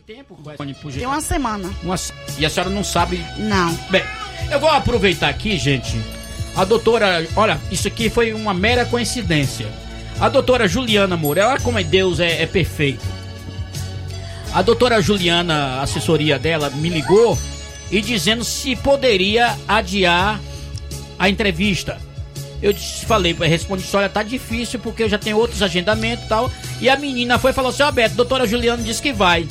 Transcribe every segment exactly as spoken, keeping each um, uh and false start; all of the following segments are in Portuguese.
tempo? Tem uma semana. Uma... E a senhora não sabe? Não. Bem, eu vou aproveitar aqui, gente. A doutora... Olha, isso aqui foi uma mera coincidência. A doutora Juliana Moura, olha como é Deus é, é perfeito. A doutora Juliana, a assessoria dela, me ligou e dizendo se poderia adiar a entrevista. Eu disse, falei, respondi, olha, tá difícil porque eu já tenho outros agendamentos e tal. E a menina foi e falou assim, ó, Beto, a doutora Juliana disse que vai.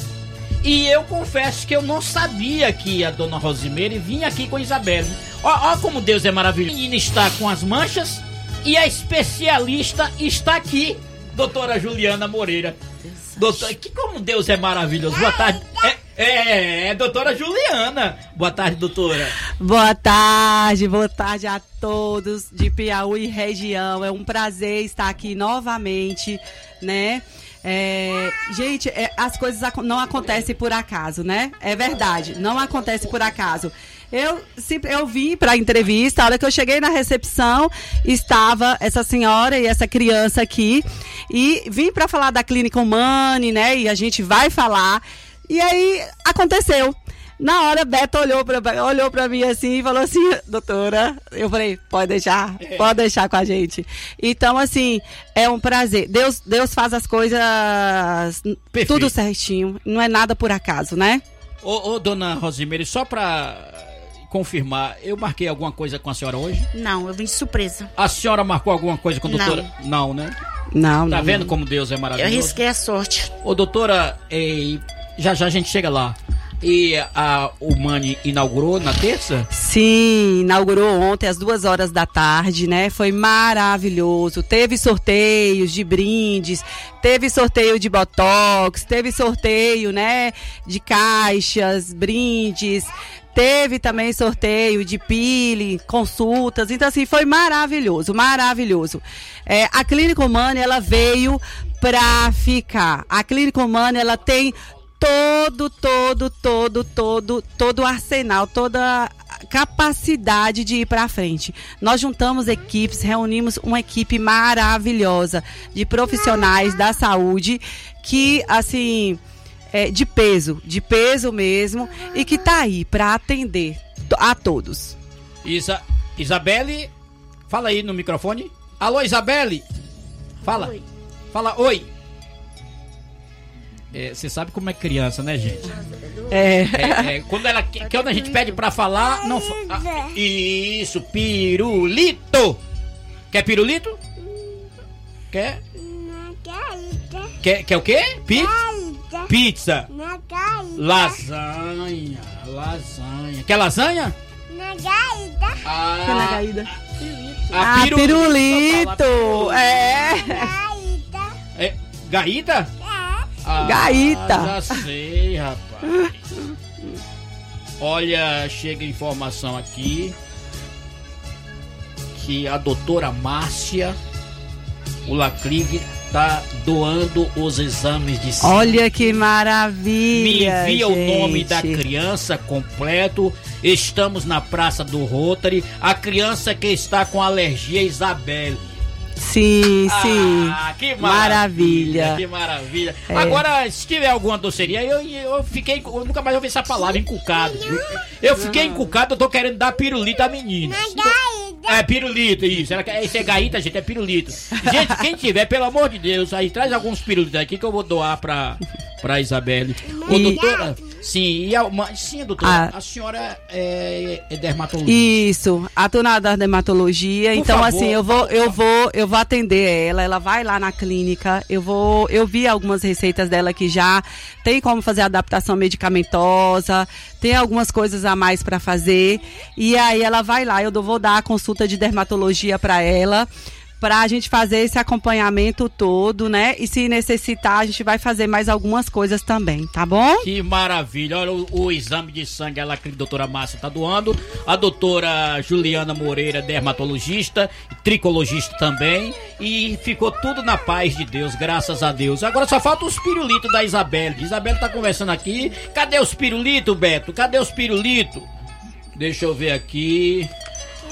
E eu confesso que eu não sabia que a dona Rosimeire vinha aqui com a Isabelle. Ó, ó como Deus é maravilhoso. A menina está com as manchas e a especialista está aqui, doutora Juliana Moreira. Doutora, que como Deus é maravilhoso. Boa tarde. É, é, é, doutora Juliana. Boa tarde, doutora. Boa tarde, boa tarde a todos de Piauí e região. É um prazer estar aqui novamente, né? É, gente, é, as coisas não acontecem por acaso, né? É verdade, não acontece por acaso. Eu, eu vim para a entrevista, a hora que eu cheguei na recepção, estava essa senhora e essa criança aqui, e vim para falar da Clínica Humane, né? E a gente vai falar, e aí aconteceu. Na hora, Beto olhou para olhou para mim assim e falou assim, doutora, eu falei, pode deixar, pode deixar com a gente. Então, assim, é um prazer. Deus, Deus faz as coisas Perfeito. Tudo certinho, não é nada por acaso, né? Ô, ô dona Rosimeire, só para confirmar, eu marquei alguma coisa com a senhora hoje? Não, eu vim de surpresa. A senhora marcou alguma coisa com a doutora? Não, não né? Não, Tá não, vendo não. como Deus é maravilhoso? Eu risquei a sorte. Ô, doutora, eh, já já a gente chega lá. E a Humane inaugurou na terça? Sim, inaugurou ontem às duas horas da tarde, né? Foi maravilhoso. Teve sorteios de brindes, teve sorteio de botox, teve sorteio, né? De caixas, brindes. Teve também sorteio de peeling, consultas. Então, assim, foi maravilhoso, maravilhoso. É, a Clínica Humane, ela veio pra ficar. A Clínica Humane, ela tem todo, todo, todo, todo, todo o arsenal, toda a capacidade de ir para frente. Nós juntamos equipes, reunimos uma equipe maravilhosa de profissionais da saúde que, assim, é, de peso, de peso mesmo, e que tá aí para atender a todos. Isa, Isabelle, fala aí no microfone. Alô, Isabelle? Fala. Oi. Fala, oi. Você é, sabe como é criança, né, gente? É. É, é quando, ela, quando a gente pede pra falar, não fa... ah, isso, pirulito! Quer pirulito? Quer? Quer, quer o quê? Pizza? Pizza. Lasanha, lasanha. Quer lasanha? Ah, Na gaída. Ah, Ah, pirulito. pirulito. É. É, gaíta? Ah, Gaíta. Já sei, rapaz. Olha, chega informação aqui que a doutora Márcia, o Lacligue, tá doando os exames de sangue. Olha que Me maravilha. envia o nome gente. da criança completo. Estamos na Praça do Rotary. A criança que está com alergia a Isabelle. Sim, sim. Ah, que Maravilha. maravilha. Que maravilha. É. Agora, se tiver alguma doceria, eu, eu fiquei. Eu nunca mais ouvi essa palavra, encucado. Viu? Eu fiquei encucado, eu tô querendo dar pirulito à menina. É, pirulito, isso. Ela, isso é gaíta, gente, é pirulito. Gente, quem tiver, pelo amor de Deus, aí traz alguns pirulitos aqui que eu vou doar pra, pra Isabelle. Ô, E- doutora, sim, e a, uma- sim, doutora, Ah. a senhora é, é dermatologista. Isso, atua da dermatologia. Por Então, favor. assim, eu vou, eu vou, eu vou atender ela. Ela vai lá na clínica. Eu vou, eu vi algumas receitas dela que já tem como fazer adaptação medicamentosa. Tem algumas coisas a mais para fazer. E aí ela vai lá. Eu dou- vou dar a consulta de dermatologia para ela, para a gente fazer esse acompanhamento todo, né? E se necessitar, a gente vai fazer mais algumas coisas também, tá bom? Que maravilha, olha o, o exame de sangue ela que a doutora Márcia tá doando, a doutora Juliana Moreira, dermatologista, tricologista também, e ficou tudo na paz de Deus, graças a Deus. Agora só falta os pirulitos da Isabelle. Isabelle tá conversando aqui, cadê os pirulitos, Beto? Cadê os pirulitos? Deixa eu ver aqui.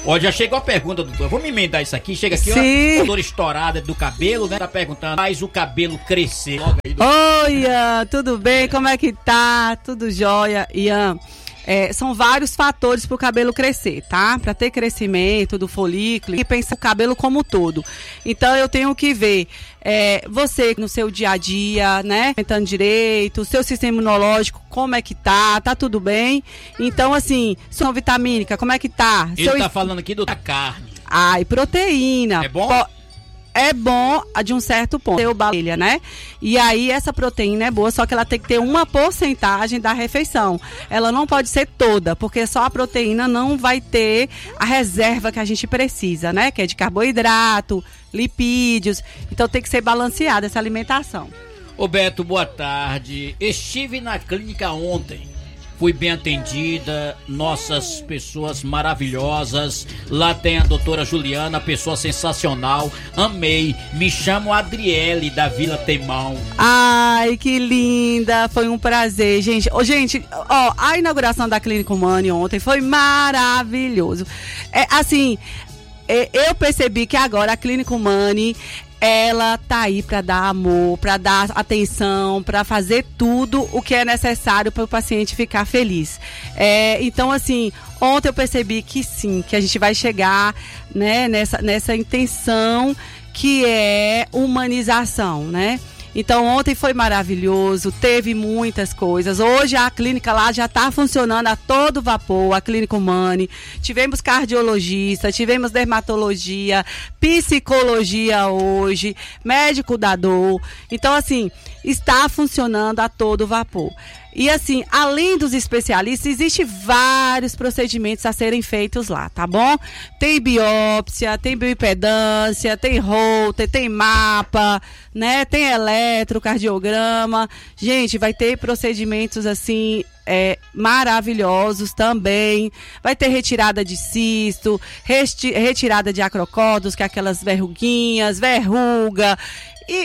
Ó, já chegou a pergunta, doutor. Vamos emendar isso aqui. Chega aqui, Sim. ó. Doutora estourada do cabelo, né? Tá perguntando, faz o cabelo crescer. Logo aí, Oi, Ian, tudo bem? Como é que tá? Tudo jóia, Ian? É, são vários fatores para o cabelo crescer, tá? Para ter crescimento do folículo e pensar o cabelo como um todo. Então eu tenho que ver é, você no seu dia a dia, né? Tentando direito, o seu sistema imunológico, como é que tá? Tá tudo bem? Então, assim, sua vitamínica, como é que tá? Ele seu... tá falando aqui do da carne. Ai, proteína. É bom? Po... É bom de um certo ponto, ter o balela, né? E aí essa proteína é boa, só que ela tem que ter uma porcentagem da refeição. Ela não pode ser toda, porque só a proteína não vai ter a reserva que a gente precisa, né? Que é de carboidrato, lipídios. Então tem que ser balanceada essa alimentação. Ô Beto, boa tarde. Estive na clínica ontem. Fui bem atendida, nossas pessoas maravilhosas. Lá tem a doutora Juliana, pessoa sensacional. Amei. Me chamo Adriele, da Vila Teimão. Ai, que linda. Foi um prazer, gente. Ô, gente, ó, a inauguração da Clínica Humane ontem foi maravilhoso. É, assim, é, eu percebi que agora a Clínica Humane, ela tá aí para dar amor, para dar atenção, para fazer tudo o que é necessário para o paciente ficar feliz. É, então, assim, ontem eu percebi que sim, que a gente vai chegar, né, nessa, nessa intenção que é humanização, né? Então ontem foi maravilhoso, teve muitas coisas. Hoje a clínica lá já está funcionando a todo vapor, a Clínica Humane. Tivemos cardiologista, tivemos dermatologia, psicologia hoje, médico da dor. Então, assim, está funcionando a todo vapor. E assim, além dos especialistas, existem vários procedimentos a serem feitos lá, tá bom? Tem biópsia, tem bioimpedância, tem Holter, tem mapa, né? Tem eletrocardiograma. Gente, vai ter procedimentos assim é, maravilhosos também. Vai ter retirada de cisto, resti- retirada de acrocódos, que é aquelas verruguinhas, verruga e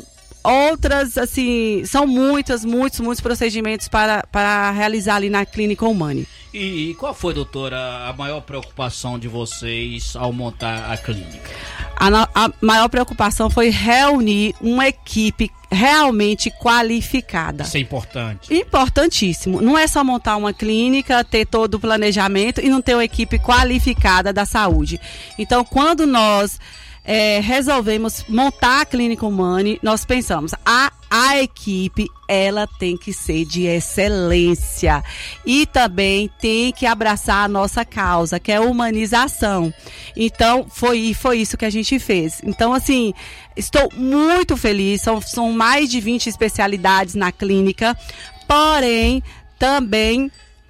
outras, assim, são muitos, muitos, muitos procedimentos para, para realizar ali na Clínica Humane. E, e qual foi, doutora, a maior preocupação de vocês ao montar a clínica? A, no, a maior preocupação foi reunir uma equipe realmente qualificada. Isso é importante. Importantíssimo. Não é só montar uma clínica, ter todo o planejamento e não ter uma equipe qualificada da saúde. Então, quando nós É, resolvemos montar a Clínica Humane, nós pensamos, a, a equipe, ela tem que ser de excelência e também tem que abraçar a nossa causa, que é a humanização. Então, foi, foi isso que a gente fez. Então, assim, estou muito feliz, são, são mais de vinte especialidades na clínica, porém, também,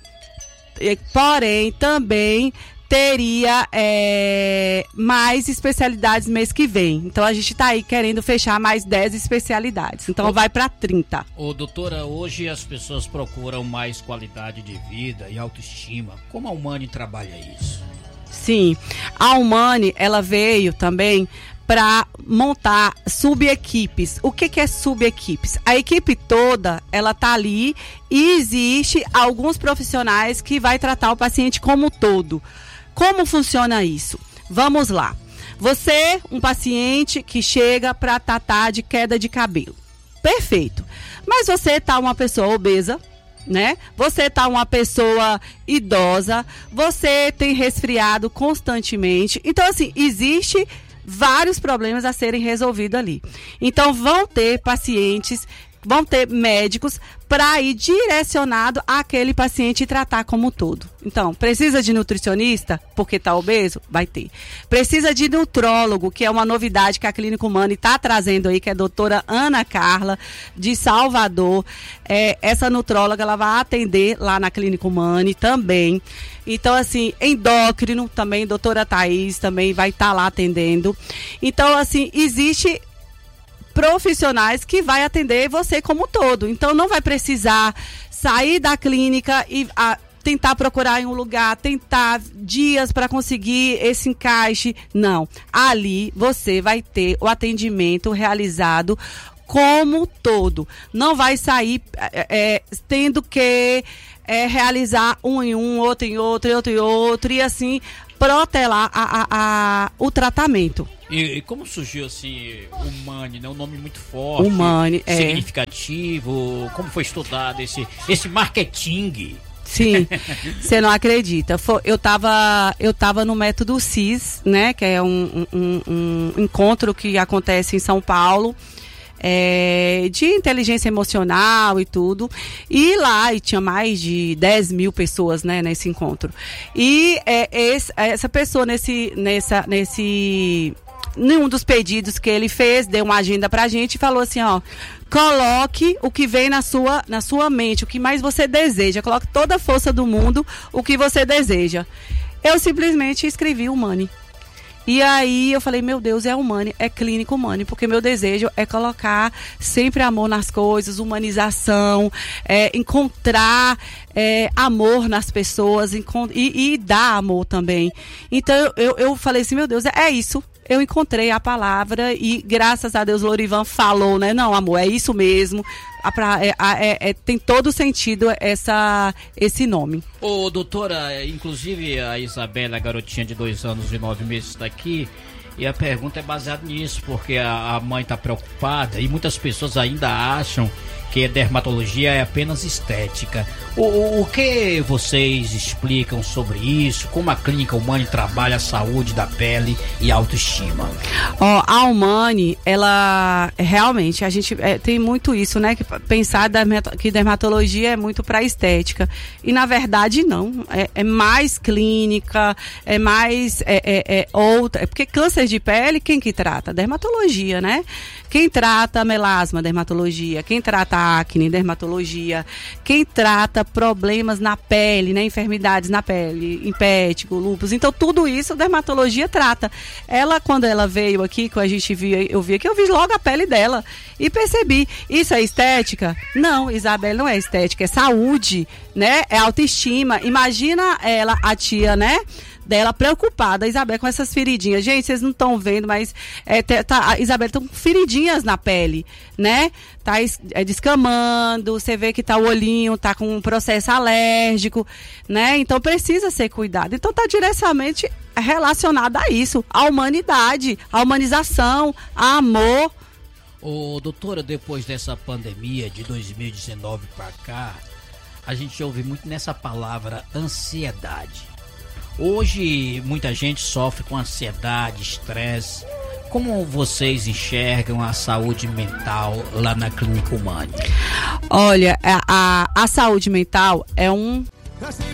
porém, também, teria é, mais especialidades mês que vem. Então a gente está aí querendo fechar mais dez especialidades. Então ô, vai para trinta. Ô doutora, hoje as pessoas procuram mais qualidade de vida e autoestima. Como a Humane trabalha isso? Sim, a Humane, ela veio também para montar subequipes. O que que é subequipes? A equipe toda, ela tá ali e existe alguns profissionais que vai tratar o paciente como um todo. Como funciona isso? Vamos lá. Você, um paciente que chega para tratar de queda de cabelo. Perfeito. Mas você tá uma pessoa obesa, né? Você tá uma pessoa idosa, você tem resfriado constantemente. Então, assim, existe vários problemas a serem resolvidos ali. Então, vão ter pacientes, vão ter médicos para ir direcionado àquele paciente e tratar como um todo. Então, precisa de nutricionista porque está obeso? Vai ter. Precisa de nutrólogo, que é uma novidade que a Clínica Humane está trazendo aí, que é a doutora Ana Carla, de Salvador. É, essa nutróloga, ela vai atender lá na Clínica Humane também. Então, assim, endócrino também, doutora Thaís também vai estar tá lá atendendo. Então, assim, existe profissionais que vai atender você como um todo. Então, não vai precisar sair da clínica e a, tentar procurar em um lugar, tentar dias para conseguir esse encaixe. Não. Ali você vai ter o atendimento realizado como um todo. Não vai sair é, é, tendo que é, realizar um em um, outro em outro, outro em outro, e assim protelar a, a, a, o tratamento. E, e como surgiu assim o Mani, né? Um nome muito forte, o Mani, significativo. É. Como foi estudado esse, esse marketing? Sim, você não acredita. Foi, eu estava eu tava no método C I S, né? Que é um, um, um encontro que acontece em São Paulo. É, de inteligência emocional e tudo, e lá e tinha mais de dez mil pessoas, né, nesse encontro, e é, esse, essa pessoa nesse, nessa, nesse nenhum dos pedidos que ele fez, deu uma agenda pra gente e falou assim, ó, coloque o que vem na sua, na sua mente, o que mais você deseja, coloque toda a força do mundo, o que você deseja. Eu simplesmente escrevi o Mani. E aí eu falei, meu Deus, é Humane, é Clínica Humane, porque meu desejo é colocar sempre amor nas coisas, humanização, é, encontrar é, amor nas pessoas e, e dar amor também. Então eu, eu falei assim, meu Deus, é isso. Eu encontrei a palavra e graças a Deus o Lorivan falou, né? Não, amor, é isso mesmo. A pra, é, é, é, tem todo sentido essa, esse nome. Ô, doutora, inclusive a Isabela, a garotinha de dois anos e nove meses, está aqui. E a pergunta é baseada nisso, porque a, a mãe está preocupada e muitas pessoas ainda acham que a dermatologia é apenas estética. O, o, o que vocês explicam sobre isso? Como a Clínica Humane trabalha a saúde da pele e a autoestima? Ó, a Humane, ela realmente, a gente é, tem muito isso, né? Que pensar que dermatologia é muito para estética. E na verdade não. É, é mais clínica, é mais é, é, é outra. É porque câncer de pele, quem que trata? Dermatologia, né? Quem trata melasma, dermatologia. Quem trata acne, dermatologia. Quem trata problemas na pele, né? Enfermidades na pele, impético, lúpus. Então, tudo isso a dermatologia trata. Ela, quando ela veio aqui, quando a gente viu, eu vi aqui, eu vi logo a pele dela e percebi. Isso é estética? Não, Isabela, não é estética, é saúde, né? É autoestima. Imagina ela, a tia, né? Dela preocupada, a Isabela com essas feridinhas. Gente, vocês não estão vendo, mas é, tá, a Isabela tá com feridinhas na pele, né? Tá es, é, descamando, você vê que tá o olhinho, tá com um processo alérgico, né? Então precisa ser cuidado. Então tá diretamente relacionado a isso, a humanidade, a humanização, a amor. Ô, doutora, depois dessa pandemia de dois mil e dezenove para cá, a gente ouve muito nessa palavra ansiedade. Hoje muita gente sofre com ansiedade, estresse. Como vocês enxergam a saúde mental lá na Clínica Humane? Olha, a, a, a saúde mental é um